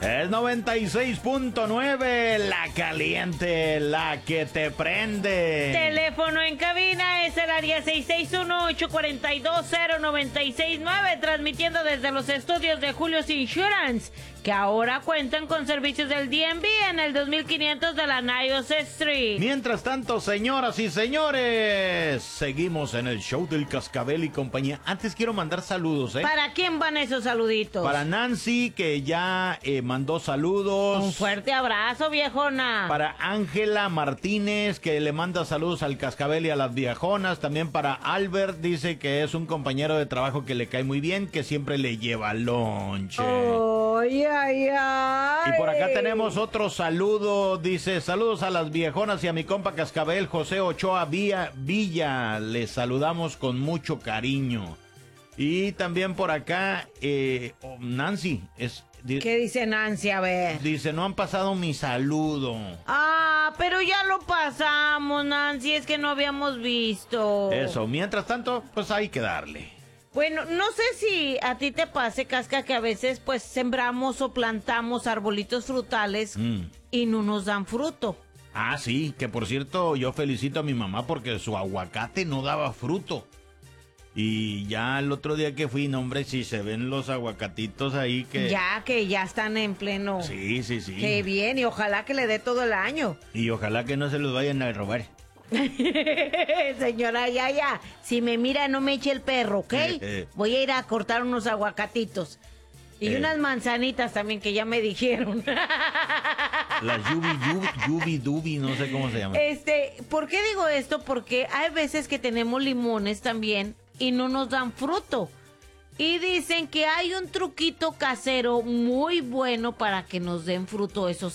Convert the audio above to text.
Es 96.9, la caliente, la que te prende. Teléfono en cabina es el área 661-842-0969, transmitiendo desde los estudios de Julio's Insurance, que ahora cuentan con servicios del DMV en el 2500 de la Niles Street. Mientras tanto, señoras y señores, seguimos en el show del Cascabel y compañía. Antes quiero mandar saludos, ¿Para quién van esos saluditos? Para Nancy, que ya mandó saludos. Un fuerte abrazo, viejona. Para Ángela Martínez, que le manda saludos al Cascabel y a las viejonas. También para Albert, dice que es un compañero de trabajo que le cae muy bien, que siempre le lleva lonche. Ay, ay, ay. Y por acá tenemos otro saludo, dice, saludos a las viejonas y a mi compa Cascabel, José Ochoa Villa, les saludamos con mucho cariño. Y también por acá, Nancy, ¿qué dice Nancy? A ver. Dice, no han pasado mi saludo. Ah, pero ya lo pasamos, Nancy, es que no habíamos visto. Eso, mientras tanto, pues hay que darle. Bueno, no sé si a ti te pase, Casca, que a veces pues sembramos o plantamos arbolitos frutales y no nos dan fruto. Ah, sí, que por cierto, yo felicito a mi mamá porque su aguacate no daba fruto. Y ya el otro día que fui, no, hombre, si se ven los aguacatitos ahí que ya están en pleno. Sí. Qué bien, y ojalá que le dé todo el año. Y ojalá que no se los vayan a robar. Señora, ya, si me mira no me eche el perro, ¿ok? Voy a ir a cortar unos aguacatitos. Y unas manzanitas también que ya me dijeron. Las yubi dubi, no sé cómo se llama. ¿Por qué digo esto? Porque hay veces que tenemos limones también y no nos dan fruto. Y dicen que hay un truquito casero muy bueno para que nos den fruto esos